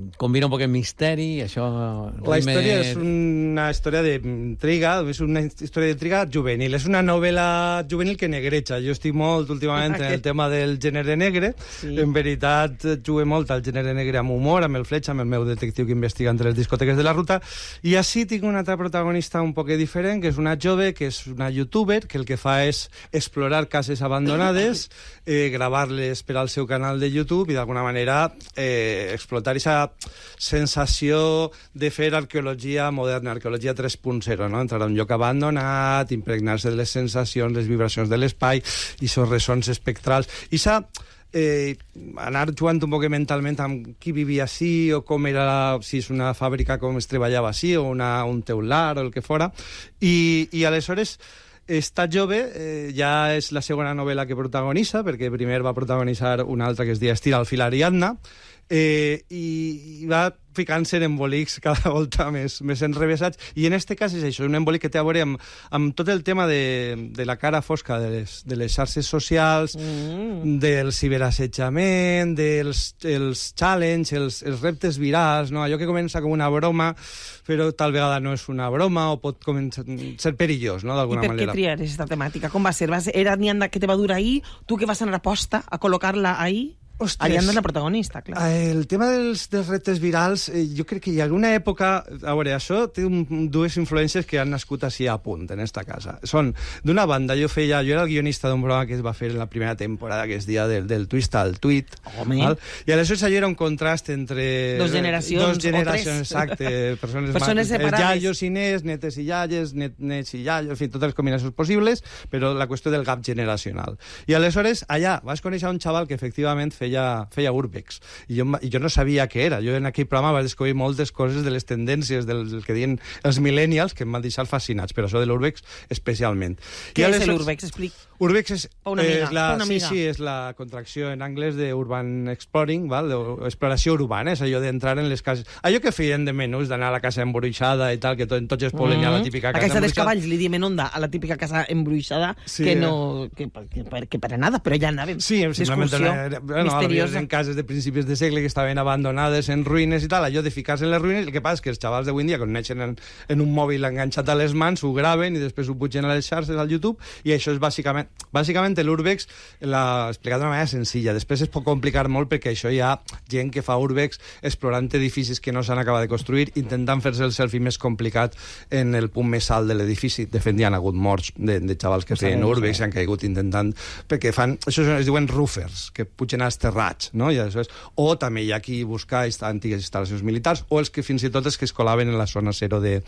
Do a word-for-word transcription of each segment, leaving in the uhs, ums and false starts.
combina un poc el misteri, això... La història és una història d'intriga, és una història d'intriga juvenil. És una novel·la juvenil que negreja. Jo estic molt últimament en el tema del gènere negre. Sí. En veritat, jugué molt al gènere negre amb humor, amb el Fletch, amb el meu detectiu que investiga entre les discoteques de la ruta. I així tinc una altra protagonista un poc diferent, que és una jove, que és una youtuber, que el que fa és explorar cases abandonades, eh, gravar-les per al seu canal de YouTube i d'alguna manera eh, explotar aquesta sensació de fer arqueologia moderna, arqueologia tres punt zero, no? Entrar a un lloc abandonat, impregnar-se de les sensacions, les vibracions de l'espai, i aquests ressons espectrals. I s'ha eh, anar jugant un poc mentalment amb qui vivia així, o com era, si és una fàbrica, com es treballava així, o una, un teular, o el que fora. I, i aleshores... Esta jove eh, ja és la segona novel·la que protagonitza, perquè primer va protagonitzar una altra que es deia Estira el fil Ariadna, eh, i, i va ficant-se en embolics cada volta més, més enrevesats, i en este cas és això, un embolic que té a veure amb, amb tot el tema de, de la cara fosca de les, de les xarxes socials, mm. del ciberassetjament, dels els challenge, els, els reptes virals, no? Allò que comença com una broma, però tal vegada no és una broma, o pot començar, ser perillós, no?, d'alguna manera. I per què triar aquesta temàtica? Com va ser? Va ser era Ariadna que te va dur ahir? Tu que vas anar a posta a col·locar-la ahir? Ostres, Ariadna és la protagonista, clar. El tema dels, dels reptes virals, eh, jo crec que hi ha alguna època... A veure, això té un, dues influències que han nascut així a punt, en esta casa. Són, d'una banda, jo feia... Jo era el guionista d'un programa que es va fer en la primera temporada, que es dia del, del twist al tuit. Val? I aleshores allò era un contrast entre... Dos generacions, dos generacions, o tres. Exacte. Persones, persones separades. Iaios i nets, netes i iaies, net, nets i iaios, en fi, totes les combinacions possibles, però la qüestió del gap generacional. I aleshores, allà, vas conèixer un xaval que efectivament feia, feia urbex. I jo, i jo no sabia què era. Jo en aquell programa vaig descobrir moltes coses de les tendències del, del que diuen els millennials, que em van deixar fascinats, però això de l'urbex especialment. Què és l'urbex? Explic. Urbex és, una amiga, és la, una sí, amiga. sí, és la contracció en anglès d'urban exploring, val? Exploració urbana, és allò d'entrar en les cases. Allò que feien de menús, d'anar a la casa embruixada i tal, que tot, en tots els pobles mm -hmm. hi ha la típica casa embruixada. A casa dels embruixada. cavalls li diem en onda a la típica casa embruixada, sí, que no... Que, que, que, que per a nada, però ja anàvem. Sí, simplement bueno, misteriosa. En cases de principis de segle que estaven abandonades en ruïnes i tal, allò de ficar-se en les ruïnes. El que passa és que els xavals d'avui en dia, quan neixen en, en un mòbil enganxat a les mans, ho graven i després ho pugen a les xarxes, al YouTube, i això és bàsicament... Bàsicament, l'urbex l'ha explicat d'una manera senzilla. Després es pot complicar molt perquè això hi ha gent que fa urbex explorant edificis que no s'han acabat de construir, intentant fer-se el selfie més complicat en el punt més alt de l'edifici. De fet, hi ha hagut morts de, de xavals que feien urbex i han caigut intentant... Perquè fan... Això es diuen roofers, que pugen als terrats, no? I això és... O també hi ha qui busca antigues instal·lacions militars, o els que fins i tot els que es colaven en la zona zero de,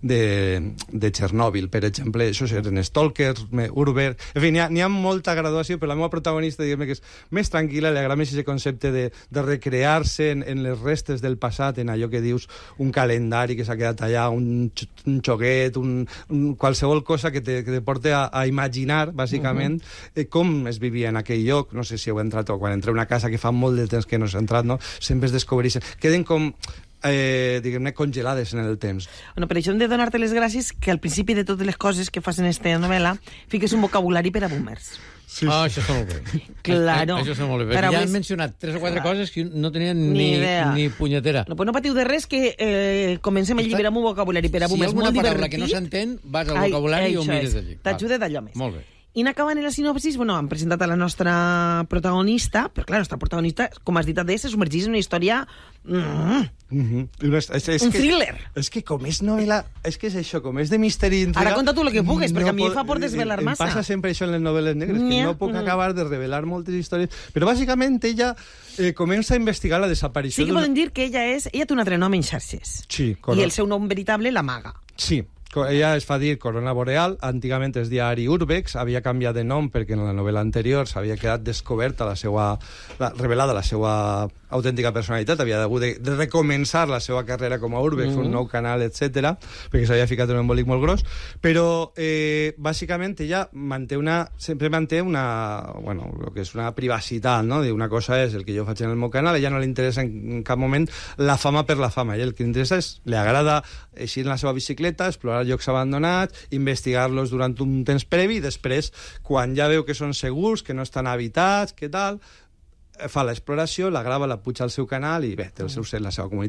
de, de Txernòbil, per exemple. Això eren stalkers, urber... En fi, n'hi ha, ha molta graduació, però la meva protagonista, diguem-ne, que és més tranquil·la, li agrada més aquest concepte de, de recrear-se en, en les restes del passat, en allò que dius, un calendari que s'ha quedat allà, un, un xoguet, un, un, qualsevol cosa que te, que te porte a, a imaginar, bàsicament, uh -huh. eh, com es vivia en aquell lloc. No sé si heu entrat, o quan entreu a una casa que fa molt de temps que no s'ha entrat, no? Sempre es descobreixen. Queden com... Eh, diguem-ne, congelades en el temps. Bueno, per això hem de donar-te les gràcies que al principi de totes les coses que fas en aquesta novel·la fiques un vocabulari per a boomers. Sí, sí. Ah, això està molt bé. Claro. Això està molt bé. Ja han mencionat tres o quatre Clar. coses que no tenien ni, ni, ni punyetera. No, pues no patiu de res, que eh, comencem el llibre amb un vocabulari per a boomers. Si hi ha alguna paraula que no s'entén, vas al vocabulari i ho mires allí. T'ajuda d'allò més. Molt bé. I acabant en la sinopsis, bueno, han presentat a la nostra protagonista, però clar, la nostra protagonista, com has dit, ha de se submergir en una història... Mm, mm -hmm. és, és, és un que, thriller. És que com és novel·la... És que és això, com és de misteri i intriga... Ara conta tu el que pugues, no perquè a mi pot, em fa por desvelar em, massa. Em passa sempre això en les novel·les negres, que Nia. no puc mm. acabar de revelar moltes històries. Però bàsicament ella eh, comença a investigar la desaparició... Sí que podem dir que ella és... Ella té un altre nom en xarxes. Sí, correcte. I el seu nom veritable, la maga. Sí. Ella es fa dir Corona Boreal, antigament es deia Ari Urbex, havia canviat de nom perquè en la novel·la anterior s'havia quedat descoberta la seva, la, revelada la seva autèntica personalitat, havia hagut de, de recomençar la seva carrera com a Urbex, mm -hmm. un nou canal, etcètera, perquè s'havia ficat en un embolic molt gros, però eh, bàsicament ella manté una, sempre manté una, bueno, el que és una privacitat, no? Una cosa és el que jo faig en el meu canal, a ella no li interessa en cap moment la fama per la fama, ella el que li interessa és, li agrada eixir en la seva bicicleta, explorar llocs abandonats, investigar-los durant un temps previ, i després, quan ja veu que són segurs, que no estan habitats, que tal, fa l'exploració, la grava, la puja al seu canal i bé, té el seu set, la seva comunitat.